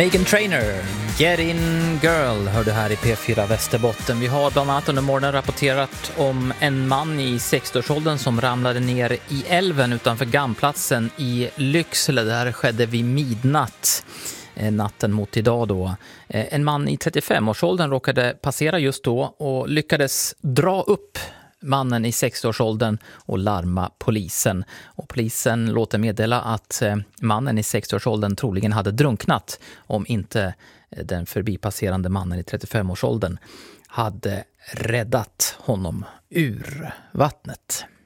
Meghan Trainor, Get In Girl, hörde här i P4 Västerbotten. Vi har bland annat under morgonen rapporterat om en man i 60-årsåldern som ramlade ner i älven utanför Gamplatsen i Lycksele. Det här skedde vid midnatt, natten mot idag då. En man i 35-årsåldern råkade passera just då och lyckades dra upp mannen i 60-årsåldern och larma polisen. Och polisen låter meddela att mannen i 60-årsåldern troligen hade drunknat om inte den förbipasserande mannen i 35-årsåldern hade räddat honom ur vattnet.